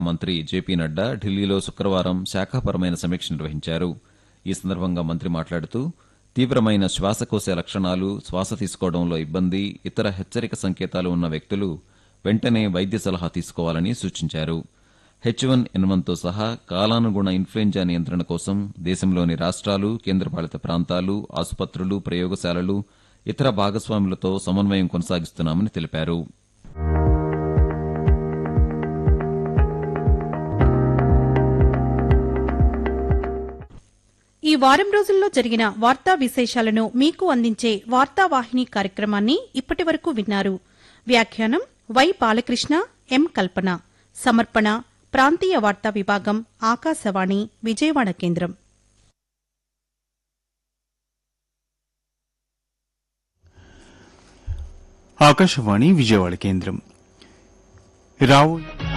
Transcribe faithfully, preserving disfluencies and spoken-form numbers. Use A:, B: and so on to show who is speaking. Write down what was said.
A: మంత్రి జేపీ నడ్డా ఢిల్లీలో శుక్రవారం శాఖాపరమైన సమీక్ష నిర్వహించారు. ఈ సందర్భంగా మంత్రి మాట్లాడుతూ తీవ్రమైన శ్వాసకోశ లక్షణాలు, శ్వాస తీసుకోవడంలో ఇబ్బంది, ఇతర హెచ్చరిక సంకేతాలు ఉన్న వ్యక్తులు వెంటనే వైద్య సలహా తీసుకోవాలని సూచించారు. హెచ్ వన్ ఎన్ వన్తో సహా కాలానుగుణ ఇన్ఫ్లుయెంజా నియంత్రణ కోసం దేశంలోని రాష్ట్రాలు, కేంద్రపాలిత ప్రాంతాలు, ఆసుపత్రులు, ప్రయోగశాలలు, ఇతర భాగస్వాములతో సమన్వయం కొనసాగిస్తున్నామని తెలిపారు.
B: ఈ వారం రోజుల్లో జరిగిన వార్తా విశేషాలను మీకు అందించే వార్తావాహిని కార్యక్రమాన్ని ఇప్పటి వరకు విన్నారు. వ్యాఖ్యానం వై బాలకృష్ణ, ఎం కల్పన. సమర్పణ ప్రాంతీయ వార్తా విభాగం, ఆకాశవాణి విజయవాడ కేంద్రం.
C: ఆకాశవాణి విజయవాడ కేంద్రం. రావు